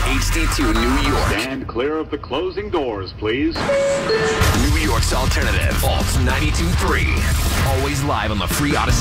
HD2 New York. Stand clear of the closing doors, please. New York's alternative. Alt 92.3. Always live on the free Odyssey.